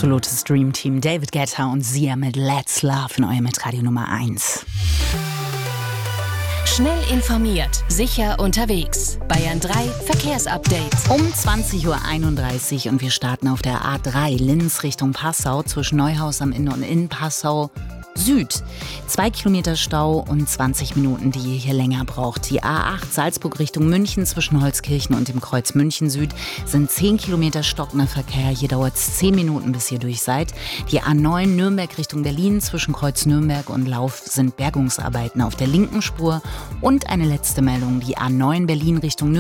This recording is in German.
Absolutes Dreamteam. David Guetta und Sia mit Let's Love in eurem Hitradio Nummer 1. Schnell informiert, sicher unterwegs. Bayern 3 Verkehrsupdate. Um 20.31 Uhr und wir starten auf der A3 Linz Richtung Passau zwischen Neuhaus am Inn und in Passau Süd. 2 Kilometer Stau und 20 Minuten, die ihr hier länger braucht. Die A8 Salzburg Richtung München zwischen Holzkirchen und dem Kreuz München Süd sind 10 Kilometer stockender Verkehr. Hier dauert es 10 Minuten, bis ihr durch seid. Die A9 Nürnberg Richtung Berlin zwischen Kreuz Nürnberg und Lauf sind Bergungsarbeiten auf der linken Spur. Und eine letzte Meldung, die A9 Berlin Richtung Nürnberg